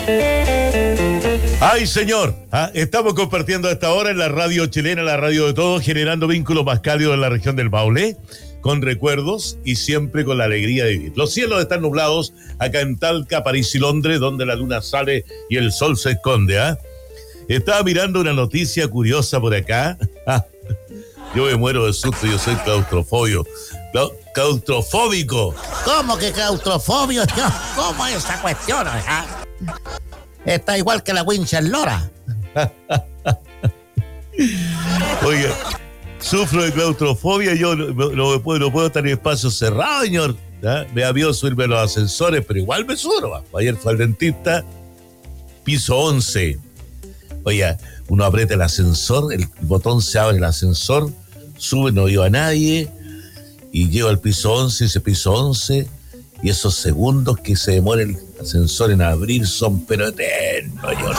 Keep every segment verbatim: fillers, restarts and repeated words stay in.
Ay, señor, ¿ah? Estamos compartiendo a esta hora en la radio chilena, la radio de todos, generando vínculos más cálidos en la región del Maule, con recuerdos y siempre con la alegría de vivir. Los cielos están nublados acá en Talca, París y Londres, donde la luna sale y el sol se esconde. ¿ah? Estaba mirando una noticia curiosa por acá. Yo me muero de susto, yo soy claustrofobio. Clau- claustrofóbico. ¿Cómo que claustrofobio? ¿Cómo es esa cuestión? ¿Ah? Está igual que la wincha en Lora. Oye, sufro de claustrofobia, yo no, no, no puedo, no puedo estar en espacio cerrado, señor. ¿Ah? Me avió subirme a los ascensores, pero igual me subo. Ayer fue al dentista, piso once. Oye, uno aprieta el ascensor, el botón se abre el ascensor, sube, no vio a nadie, y llego al piso once, ese piso once, y esos segundos que se demora el ascensor en abrir son pero eternos. Yo,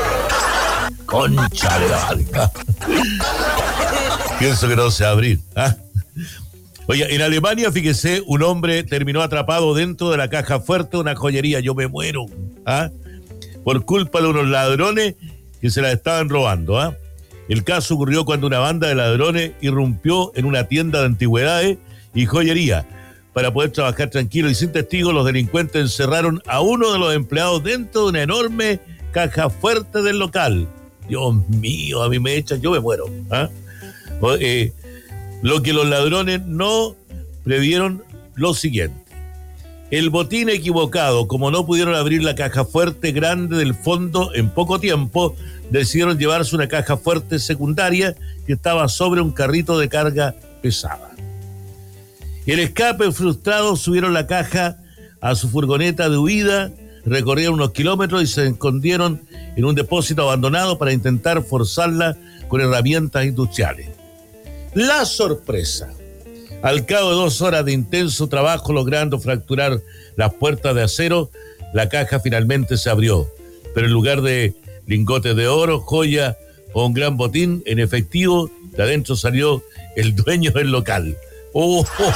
concha de la valga. Pienso que no se va a abrir. ¿ah? Oye, en Alemania, fíjese, un hombre terminó atrapado dentro de la caja fuerte de una joyería. Yo me muero. ¿ah? Por culpa de unos ladrones que se la estaban robando. ¿ah? El caso ocurrió cuando una banda de ladrones irrumpió en una tienda de antigüedades y joyería. Para poder trabajar tranquilo y sin testigos, los delincuentes encerraron a uno de los empleados dentro de una enorme caja fuerte del local. Dios mío, a mí me echan, yo me muero. ¿ah? Eh, lo que los ladrones no previeron lo siguiente. El botín equivocado, como no pudieron abrir la caja fuerte grande del fondo en poco tiempo, decidieron llevarse una caja fuerte secundaria que estaba sobre un carrito de carga pesada. El escape frustrado, subieron la caja a su furgoneta de huida, recorrieron unos kilómetros y se escondieron en un depósito abandonado para intentar forzarla con herramientas industriales. La sorpresa. Al cabo de dos horas de intenso trabajo logrando fracturar las puertas de acero, la caja finalmente se abrió. Pero en lugar de lingotes de oro, joya o un gran botín en efectivo, de adentro salió el dueño del local. Oh, oh.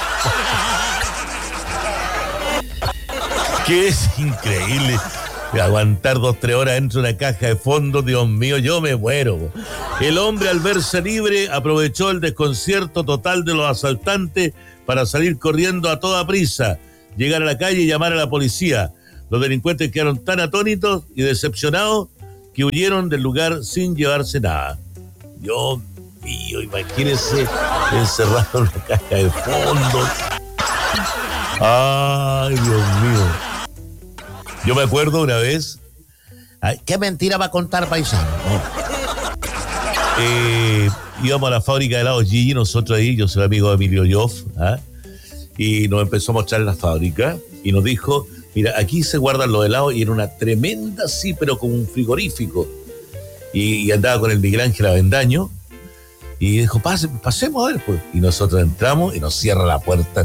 Que es increíble aguantar dos, tres horas dentro de una caja de fondo, Dios mío, yo me muero. El hombre, al verse libre, aprovechó el desconcierto total de los asaltantes para salir corriendo a toda prisa, llegar a la calle y llamar a la policía. Los delincuentes quedaron tan atónitos y decepcionados que huyeron del lugar sin llevarse nada. Dios mío, imagínense encerrado en una caja de fondo. Ay, Dios mío. Yo me acuerdo una vez. Ay, ¿qué mentira va a contar, paisano? Eh, íbamos a la fábrica de helados Gigi, nosotros ahí, yo soy amigo de Emilio Yoff, ¿ah? Y nos empezó a mostrar la fábrica y nos dijo, mira, aquí se guardan los helados, y era una tremenda, sí, pero como un frigorífico. Y, y andaba con el Miguel Ángel Avendaño. Y dijo, Pase, pasemos a ver, pues. Y nosotros entramos y nos cierra la puerta.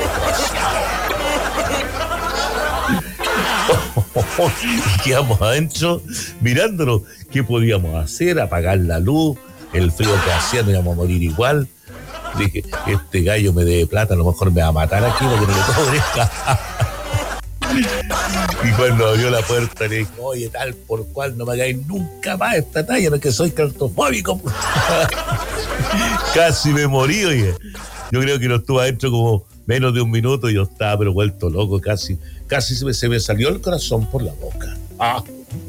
Y quedamos adentro mirándolo. ¿Qué podíamos hacer? Apagar la luz, el frío que hacía, nos íbamos a morir igual. Dije, este gallo me debe plata, a lo mejor me va a matar aquí porque no le cobre. Y cuando abrió la puerta le dije, oye, tal por cual no me hagáis nunca más esta talla, porque soy claustrofóbico. Casi me morí, oye. Yo creo que no estuve adentro como menos de un minuto y yo estaba pero vuelto loco, casi, casi se me, se me salió el corazón por la boca. Ah.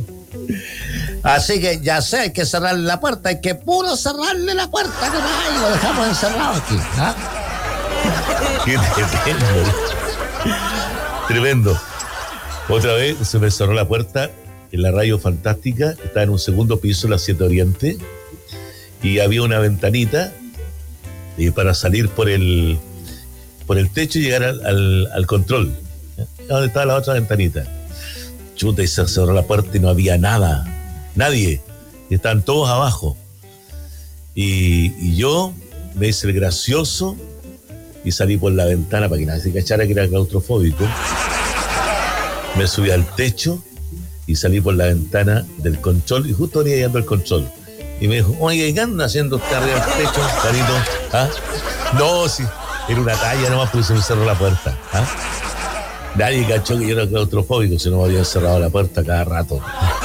Así que ya sé, hay que cerrarle la puerta, hay que puro cerrarle la puerta, nomás, y lo dejamos encerrado aquí. ¿ah? Qué tremendo. Tremendo. Otra vez se me cerró la puerta en la radio Fantástica, estaba en un segundo piso en la siete Oriente, y había una ventanita y para salir por el por el techo y llegar al, al, al control. ¿Dónde estaba la otra ventanita? Chuta, y se cerró la puerta y no había nada, nadie, y estaban todos abajo. Y, y yo me hice el gracioso y salí por la ventana para que nadie se cachara que era claustrofóbico. Me subí al techo y salí por la ventana del control y justo venía llegando el control. Y me dijo, oye, ¿qué andan haciendo usted arriba del techo, carito? ¿Ah? No, sí, era una talla nomás porque se me cerró la puerta. ¿Ah? Nadie cachó que yo era claustrofóbico, si no me habían cerrado la puerta cada rato.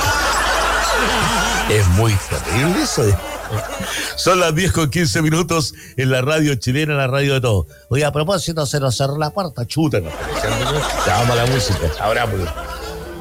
Es muy terrible eso. Son las diez con quince minutos en la radio chilena, la radio de todo. Oye, a propósito, se nos cerró la puerta. Chuta, no. Ya vamos a la música. Ahora, pues.